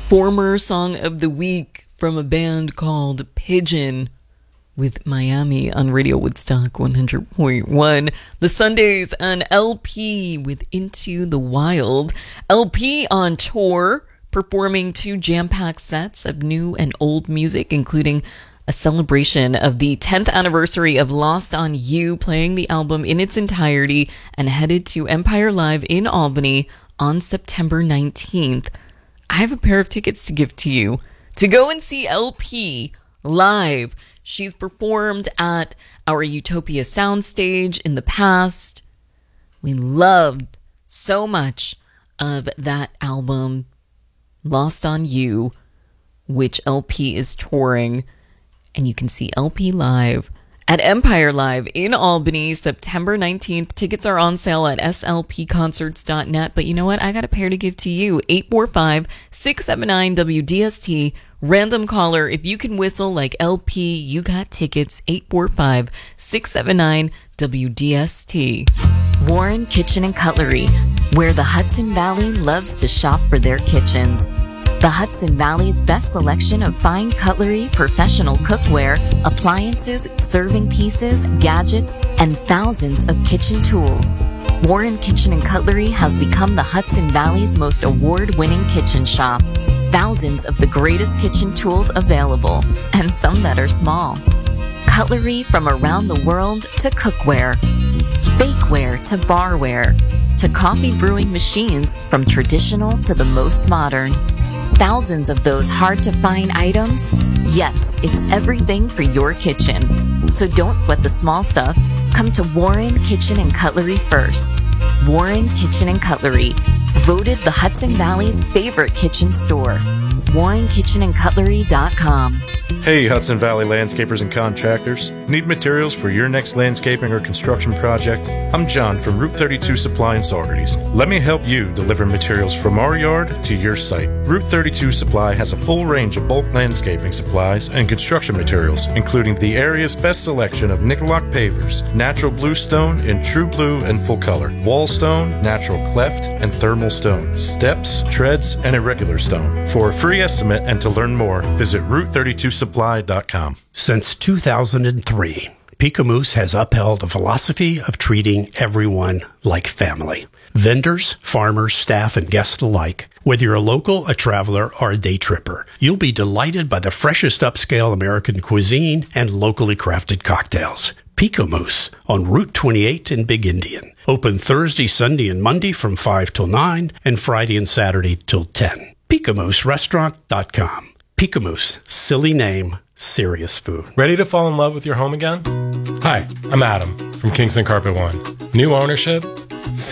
Former Song of the Week from a band called Pigeon with Miami on Radio Woodstock 100.1. The Sundays on LP with Into the Wild. LP on tour, performing 2 jam-packed sets of new and old music, including a celebration of the 10th anniversary of Lost on You, playing the album in its entirety, and headed to Empire Live in Albany on September 19th. I have a pair of tickets to give to you to go and see LP live. She's performed at our Utopia soundstage in the past. We loved so much of that album, Lost on You, which LP is touring. And you can see LP live at Empire Live in Albany, September 19th. Tickets are on sale at slpconcerts.net. But you know what? I got a pair to give to you. 845-679-WDST. Random caller. If you can whistle like LP, you got tickets. 845-679-WDST. Warren Kitchen and Cutlery, where the Hudson Valley loves to shop for their kitchens. The Hudson Valley's best selection of fine cutlery, professional cookware, appliances, serving pieces, gadgets, and thousands of kitchen tools. Warren Kitchen and Cutlery has become the Hudson Valley's most award-winning kitchen shop. Thousands of the greatest kitchen tools available, and some that are small. Cutlery from around the world to cookware, bakeware to barware, to coffee brewing machines from traditional to the most modern. Thousands of those hard-to-find items? Yes, it's everything for your kitchen. So don't sweat the small stuff. Come to Warren Kitchen and Cutlery first. Warren Kitchen and Cutlery, voted the Hudson Valley's favorite kitchen store. WarrenKitchenandCutlery.com. Hey, Hudson Valley landscapers and contractors. Need materials for your next landscaping or construction project? I'm John from Route 32 Supply in Saugerties. Let me help you deliver materials from our yard to your site. Route 32 Supply has a full range of bulk landscaping supplies and construction materials, including the area's best selection of Nicoloc pavers, natural blue stone in true blue and full color, wall stone, natural cleft, and thermal stone, steps, treads, and irregular stone. For a free estimate and to learn more, visit Route32Supply.com. Since 2003, Picamous has upheld a philosophy of treating everyone like family. Vendors, farmers, staff, and guests alike. Whether you're a local, a traveler, or a day tripper, you'll be delighted by the freshest upscale American cuisine and locally crafted cocktails. Picamous on Route 28 in Big Indian. Open Thursday, Sunday, and Monday from 5 till 9 and Friday and Saturday till 10. PicamousRestaurant.com. Picamous, silly name, serious food. Ready to fall in love with your home again? Hi, I'm Adam from Kingston Carpet One. New ownership,